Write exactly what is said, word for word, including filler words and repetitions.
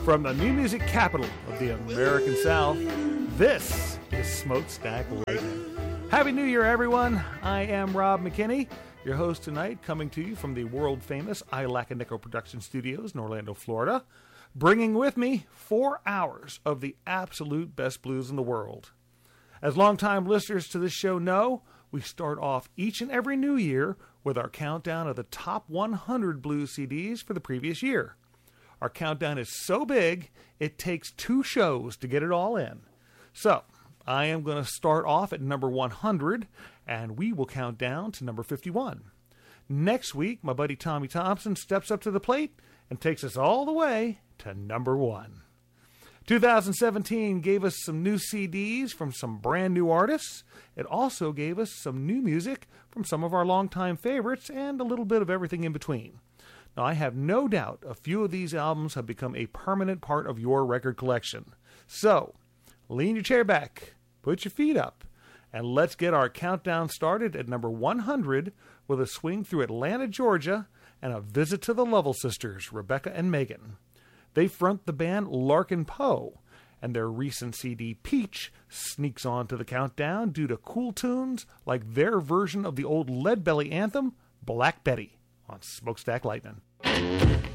From the new music capital of the American South, this is Smokestack Lightning. Happy New Year, everyone. I am Rob McKinney, your host tonight, coming to you from the world-famous iLackanicko Production Studios in Orlando, Florida, bringing with me four hours of the absolute best blues in the world. As longtime listeners to this show know, we start off each and every new year with our countdown of the top one hundred blues C Ds for the previous year. Our countdown is so big, it takes two shows to get it all in. So, I am going to start off at number one hundred, and we will count down to number fifty-one. Next week, my buddy Tommy Thompson steps up to the plate and takes us all the way to number one. two thousand seventeen gave us some new C Ds from some brand new artists. It also gave us some new music from some of our longtime favorites and a little bit of everything in between. Now, I have no doubt a few of these albums have become a permanent part of your record collection. So, lean your chair back, put your feet up, and let's get our countdown started at number one hundred with a swing through Atlanta, Georgia, and a visit to the Lovell Sisters, Rebecca and Megan. They front the band Larkin Poe, and their recent C D, Peach, sneaks onto the countdown due to cool tunes like their version of the old Leadbelly anthem, Black Betty, on Smokestack Lightning.